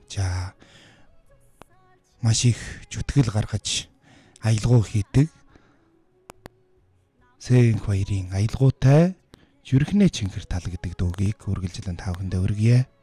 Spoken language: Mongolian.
За маш их зүтгэл гаргаж аялгау хийдэг Сэнх баярын аялгаутай Зүрхнээ Чингэр тал гэдэг дуугийг үргэлжлэн та бүхэндээ өргөе.